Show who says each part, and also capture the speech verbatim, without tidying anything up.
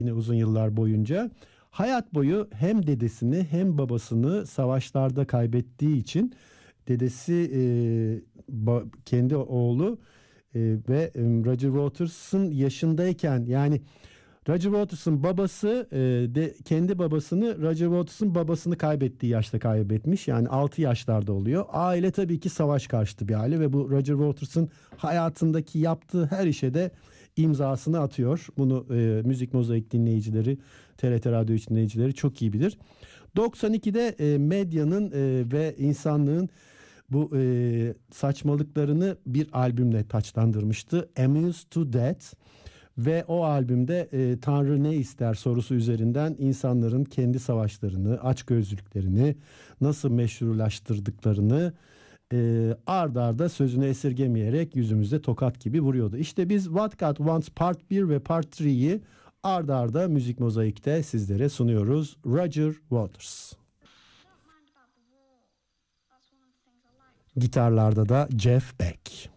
Speaker 1: yine uzun yıllar boyunca. Hayat boyu hem dedesini hem babasını savaşlarda kaybettiği için dedesi e, ba- kendi oğlu e, ve e, Roger Waters'ın yaşındayken, yani Roger Waters'ın babası e, de kendi babasını Roger Waters'ın babasını kaybettiği yaşta kaybetmiş. Yani altı yaşlarda oluyor. Aile tabii ki savaş karşıtı bir aile ve bu Roger Waters'ın hayatındaki yaptığı her işe de imzasını atıyor. Bunu e, Müzik Mozaik dinleyicileri, T R T Radyo dinleyicileri çok iyi bilir. doksan ikide e, medyanın e, ve insanlığın bu e, saçmalıklarını bir albümle taçlandırmıştı. Amused to Death. Ve o albümde e, Tanrı ne ister sorusu üzerinden insanların kendi savaşlarını, açgözlülüklerini nasıl meşrulaştırdıklarını e, ard arda sözünü esirgemeyerek yüzümüzde tokat gibi vuruyordu. İşte biz What God Wants Part bir ve Part üç'yi ard arda Müzik Mozaik'te sizlere sunuyoruz. Roger Waters. Gitarlarda da Jeff Beck.